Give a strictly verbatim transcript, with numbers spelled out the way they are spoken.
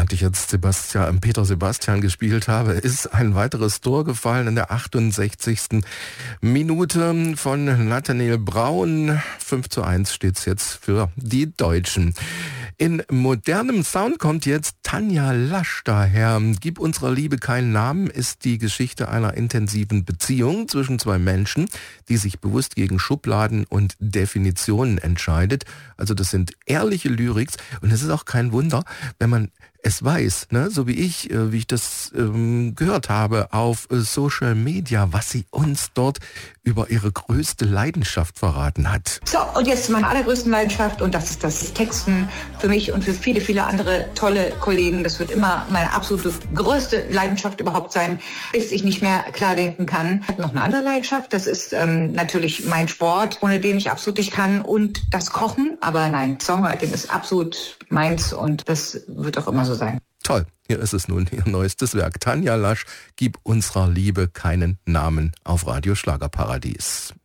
Während ich jetzt Sebastian, Peter Sebastian gespielt habe, ist ein weiteres Tor gefallen in der achtundsechzigsten Minute von Nathaniel Braun. fünf zu eins steht es jetzt für die Deutschen. In modernem Sound kommt jetzt Tanja Lasch daher. Gib unserer Liebe keinen Namen ist die Geschichte einer intensiven Beziehung zwischen zwei Menschen, die sich bewusst gegen Schubladen und Definitionen entscheidet. Also das sind ehrliche Lyrics und es ist auch kein Wunder, wenn man es weiß, ne, so wie ich, äh, wie ich das ähm, gehört habe auf äh, Social Media, was sie uns dort über ihre größte Leidenschaft verraten hat. So, und jetzt zu meiner allergrößten Leidenschaft und das ist das Texten für mich und für viele, viele andere tolle Kollegen. Das wird immer meine absolute größte Leidenschaft überhaupt sein, bis ich nicht mehr klar denken kann. Ich habe noch eine andere Leidenschaft, das ist ähm, natürlich mein Sport, ohne den ich absolut nicht kann und das Kochen. Aber nein, Songwriting ist absolut meins und das wird auch immer so sein. Toll, hier ist es nun, ihr neuestes Werk. Tanja Lasch, gib unserer Liebe keinen Namen auf Radio Schlagerparadies.